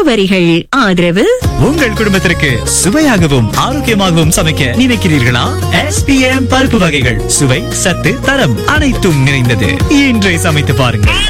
முகவரிகள். ஆதரவு உங்கள் குடும்பத்திற்கு சுவையாகவும் ஆரோக்கியமாகவும் சமைக்க நினைக்கிறீர்களா? SPM பருப்பு வகைகள் சுவை, சத்து, தரம் அனைத்தும் நிறைந்தது. இன்றே சமைத்து பாருங்கள்.